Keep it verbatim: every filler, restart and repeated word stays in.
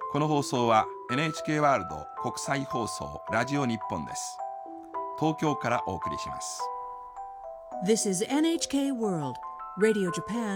この放送は エヌエイチケー ワールド国際放送ラジオ日本です。東京からお送りします。 This is エヌエイチケー World Radio Japan